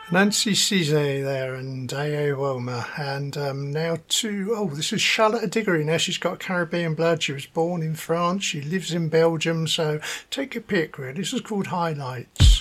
Nancy Cizé there and A.A. Woma. And now this is Charlotte Diggory. Now she's got Caribbean blood. She was born in France. She lives in Belgium. So take your pick, really. This is called Highlights.